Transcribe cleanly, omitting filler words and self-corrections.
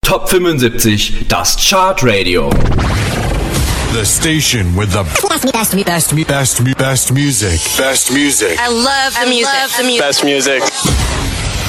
Top 75, das Chartradio. The station with the best music. Best music. I love the music. Best music.